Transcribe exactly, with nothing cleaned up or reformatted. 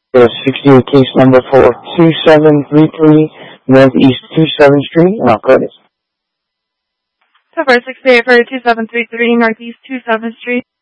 The sixty-eight case number for two seven three three Northeast twenty-seventh Street, and I'll code it. So for sixty-eight for two seven three three Northeast twenty-seventh Street.